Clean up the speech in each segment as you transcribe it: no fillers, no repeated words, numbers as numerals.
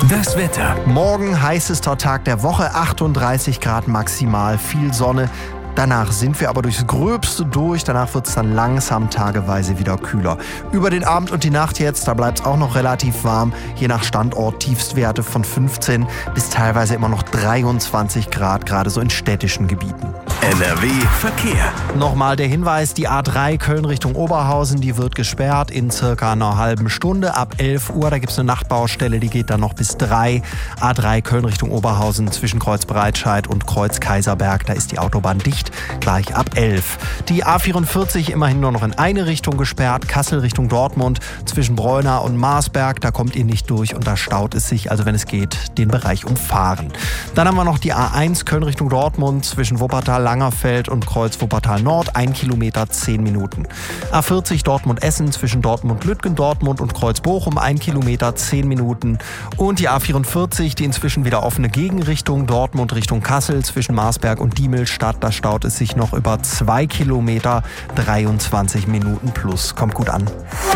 Das Wetter. Morgen heißester Tag der Woche, 38 Grad maximal, viel Sonne. Danach sind wir aber durchs Gröbste durch. Danach wird es dann langsam tageweise wieder kühler. Über den Abend und die Nacht jetzt, da bleibt es auch noch relativ warm. Je nach Standort Tiefstwerte von 15 bis teilweise immer noch 23 Grad, gerade so in städtischen Gebieten. NRW Verkehr. Nochmal der Hinweis, die A3 Köln Richtung Oberhausen, die wird gesperrt in circa einer halben Stunde. Ab 11 Uhr, da gibt es eine Nachtbaustelle, die geht dann noch bis 3. A3 Köln Richtung Oberhausen zwischen Kreuz Breitscheid und Kreuz Kaiserberg, da ist die Autobahn dicht, gleich ab 11. Die A44 immerhin nur noch in eine Richtung gesperrt, Kassel Richtung Dortmund zwischen Breuna und Marsberg, da kommt ihr nicht durch und da staut es sich, also wenn es geht, den Bereich umfahren. Dann haben wir noch die A1 Köln Richtung Dortmund zwischen Wuppertal Langerfeld und Kreuz Wuppertal Nord, 1 Kilometer, 10 Minuten. A40 Dortmund-Essen zwischen Dortmund-Lütgen, Dortmund und Kreuz Bochum, 1 Kilometer, 10 Minuten. Und die A44, die inzwischen wieder offene Gegenrichtung, Dortmund Richtung Kassel zwischen Marsberg und Diemelstadt, da staut es sich noch über 2 Kilometer, 23 Minuten plus. Kommt gut an.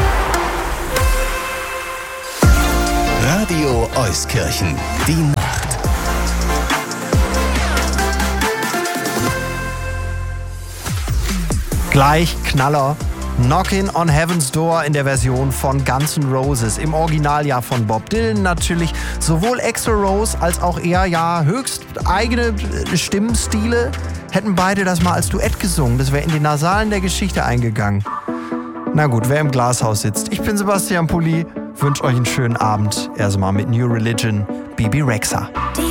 Radio Euskirchen, die Nacht. Gleich Knaller. Knockin' on Heaven's Door in der Version von Guns N' Roses. Im Originaljahr von Bob Dylan natürlich. Sowohl Axl Rose als auch er, ja, höchst eigene Stimmenstile, hätten beide das mal als Duett gesungen. Das wäre in die Nasalen der Geschichte eingegangen. Na gut, wer im Glashaus sitzt. Ich bin Sebastian Pulli, wünsche euch einen schönen Abend. Erstmal mit New Religion, Bebe Rexha.